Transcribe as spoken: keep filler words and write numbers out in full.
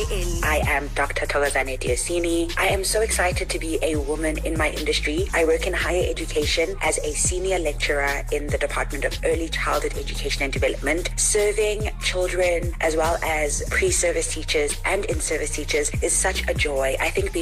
in. I am Doctor Thokozane Diosini. I am so excited to be a woman in my industry. I work in higher education as a senior lecturer in the Department of Early Childhood Education and Development. Serving children as well as pre-service teachers and in-service teachers is such a joy. I think being